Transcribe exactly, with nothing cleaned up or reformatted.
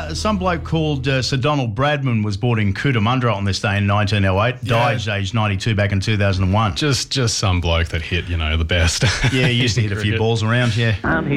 uh, some bloke called uh, Sir Donald Bradman was born in Cootamundra on this day in nineteen oh eight. Died Yeah. aged ninety-two back in two thousand one. Just just some bloke that hit, you know, the best. Yeah, he used to hit a few balls around, yeah. I'm here.